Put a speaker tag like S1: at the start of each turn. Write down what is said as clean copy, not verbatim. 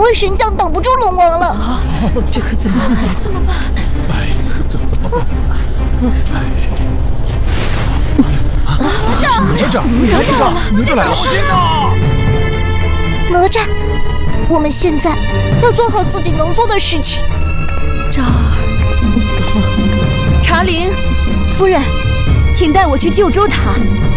S1: 位神将挡不住龙王了。
S2: 这可怎么办？
S1: 这怎么办？
S3: 哎，这怎么办？哪吒来了！
S1: 哪吒，我们现在要做好自己能做的事情。
S2: 这儿，茶灵夫人，请带我去救周塔。